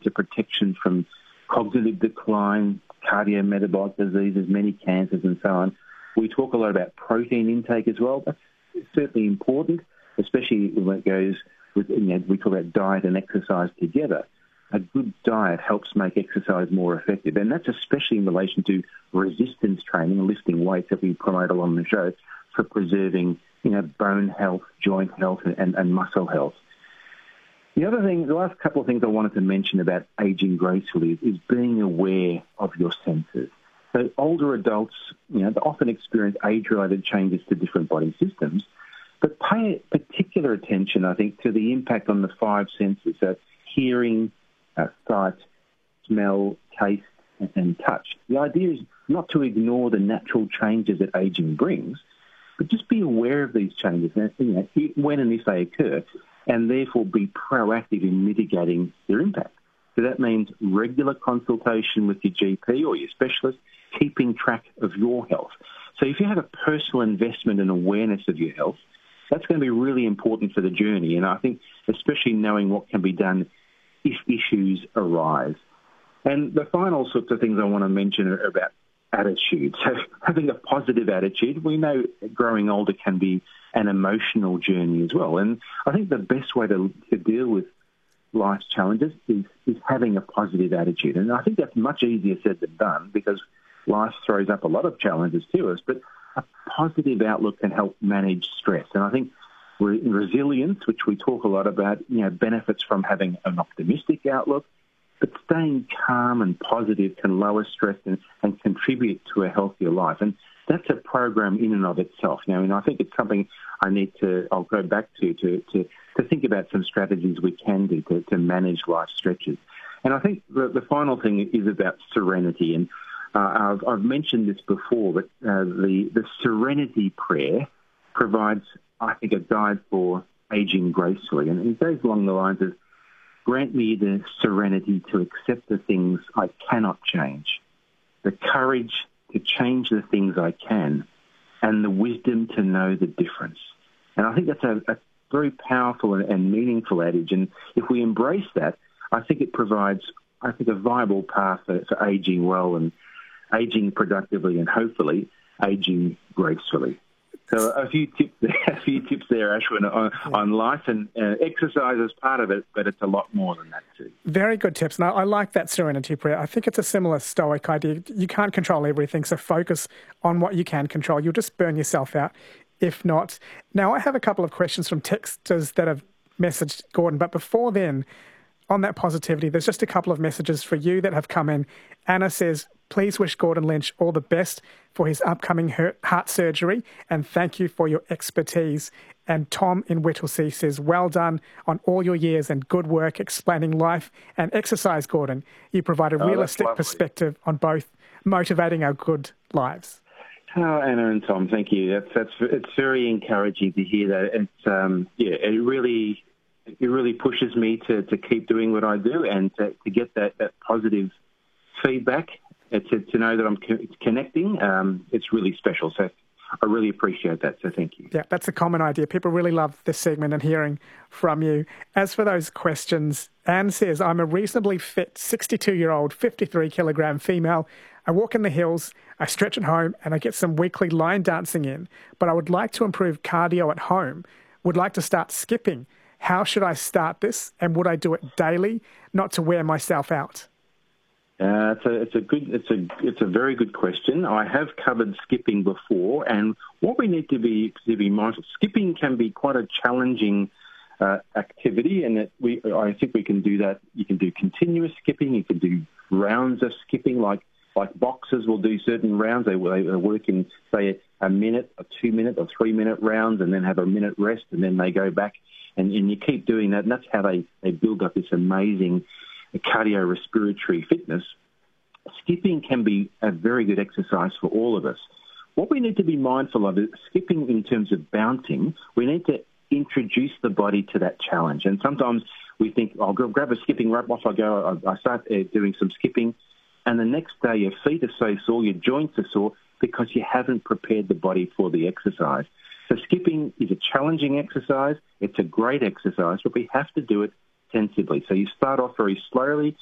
a protection from cognitive decline, cardiometabolic diseases, many cancers and so on. We talk a lot about protein intake as well. That's certainly important, especially when it goes with, we talk about diet and exercise together. A good diet helps make exercise more effective, and that's especially in relation to resistance training and lifting weights that we promote along the show for preserving, bone health, joint health, and muscle health. The last couple of things I wanted to mention about aging gracefully is being aware of your senses. So older adults, they often experience age-related changes to different body systems, but pay particular attention, I think, to the impact on the five senses, so hearing, sight, smell, taste, and touch. The idea is not to ignore the natural changes that aging brings, but just be aware of these changes, when and if they occur, and therefore be proactive in mitigating their impact. So that means regular consultation with your GP or your specialist, keeping track of your health. So if you have a personal investment and awareness of your health, that's going to be really important for the journey. And I think especially knowing what can be done if issues arise. And the final sorts of things I want to mention are about attitude. So having a positive attitude, we know growing older can be an emotional journey as well. And I think the best way to deal with life's challenges is having a positive attitude. And I think that's much easier said than done because life throws up a lot of challenges to us, but a positive outlook can help manage stress. And I think resilience, which we talk a lot about, benefits from having an optimistic outlook, but staying calm and positive can lower stress and contribute to a healthier life. And that's a program in and of itself. Now, I think it's something I'll go back to think about some strategies we can do to manage life stretches. And I think the final thing is about serenity. And I've mentioned this before, but the serenity prayer provides, I think, a guide for aging gracefully. And it goes along the lines of, grant me the serenity to accept the things I cannot change, the courage to change the things I can, and the wisdom to know the difference. And I think that's a very powerful and meaningful adage. And if we embrace that, I think it provides, a viable path for aging well and aging productively and hopefully aging gracefully. So a few tips there, Ashwin, on life, and exercise is part of it, but it's a lot more than that too. Very good tips. Now, I like that serenity prayer. I think it's a similar Stoic idea. You can't control everything, so focus on what you can control. You'll just burn yourself out if not. Now, I have a couple of questions from texters that have messaged Gordon, but before then, on that positivity, there's just a couple of messages for you that have come in. Anna says, please wish Gordon Lynch all the best for his upcoming heart surgery and thank you for your expertise. And Tom in Whittlesea says, well done on all your years and good work explaining life and exercise, Gordon. You provide a realistic perspective on both motivating our good lives. Oh, Anna and Tom, thank you. It's very encouraging to hear that. It's, it really pushes me to keep doing what I do and to get that positive feedback, to know that I'm connecting. It's really special. So I really appreciate that. So thank you. Yeah, that's a common idea. People really love this segment and hearing from you. As for those questions, Anne says, I'm a reasonably fit 62-year-old, 53-kilogram female. I walk in the hills, I stretch at home, and I get some weekly line dancing in. But I would like to improve cardio at home. Would like to start skipping. How should I start this, and would I do it daily, not to wear myself out? It's a very good question. I have covered skipping before, and what we need to be mindful. Skipping can be quite a challenging activity, and I think we can do that. You can do continuous skipping. You can do rounds of skipping, like boxers will do certain rounds. They work in, say, a minute, a 2-minute, or 3-minute rounds, and then have a minute rest, and then they go back. And you keep doing that, and that's how they build up this amazing cardiorespiratory fitness. Skipping can be a very good exercise for all of us. What we need to be mindful of is skipping in terms of bouncing. We need to introduce the body to that challenge. And sometimes we think, I'll grab a skipping rope, off I go. I start doing some skipping, and the next day your feet are so sore, your joints are sore, because you haven't prepared the body for the exercise. So skipping is a challenging exercise. It's a great exercise, but we have to do it sensibly. So you start off very slowly.